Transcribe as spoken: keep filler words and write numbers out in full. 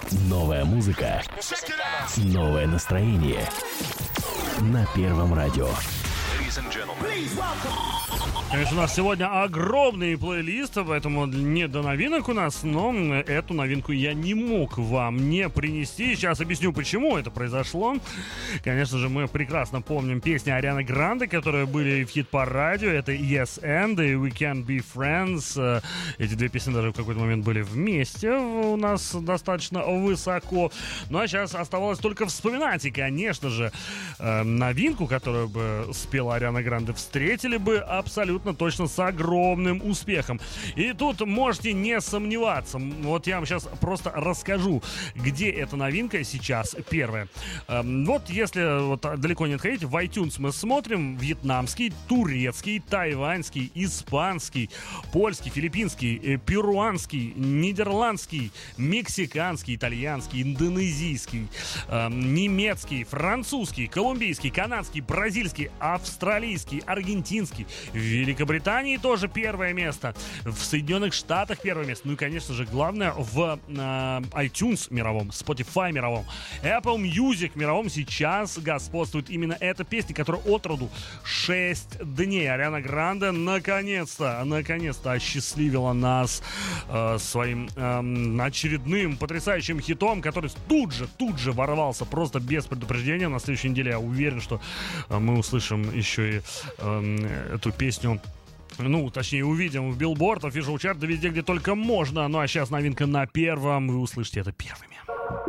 Новая музыка, новое настроение на Первом радио. Конечно, у нас сегодня огромный плейлист, поэтому не до новинок у нас, но эту новинку я не мог вам не принести. Сейчас объясню, почему это произошло. Конечно же, мы прекрасно помним песни Арианы Гранде, которые были в хит-параде. Это Yes and и We Can't Be Friends. Эти две песни даже в какой-то момент были вместе у нас достаточно высоко. Ну а сейчас оставалось только вспоминать. И, конечно же, новинку, которую бы спела Ариана Гранде, встретили бы абсолютно точно с огромным успехом. И тут можете не сомневаться. Вот я вам сейчас просто расскажу, где эта новинка сейчас первая. Вот если вот далеко не отходить, в iTunes мы смотрим вьетнамский, турецкий, тайваньский, испанский, польский, филиппинский, перуанский, нидерландский, мексиканский, итальянский, индонезийский, немецкий, французский, колумбийский, канадский, бразильский, австралийский, аргентинский, в Великобритании тоже первое место, в Соединенных Штатах первое место, ну и, конечно же, главное, в э, iTunes мировом, Spotify мировом, Apple Music мировом сейчас господствует именно эта песня, которая от роду шесть дней. Ариана Гранде наконец-то, наконец-то осчастливила нас э, своим э, очередным потрясающим хитом, который тут же, тут же ворвался просто без предупреждения. На следующей неделе я уверен, что э, мы услышим еще и э, эту песню. Ну, точнее, увидим в Billboard, Official Chart, да везде, где только можно. Ну, а сейчас новинка на первом. Вы услышите это первыми.